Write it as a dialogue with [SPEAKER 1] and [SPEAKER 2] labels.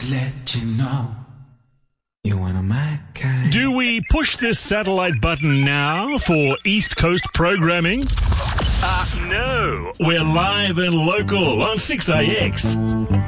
[SPEAKER 1] to let you know you're one of my kind.
[SPEAKER 2] Do we push this satellite button now for East Coast programming? No. We're live and local on 6AX.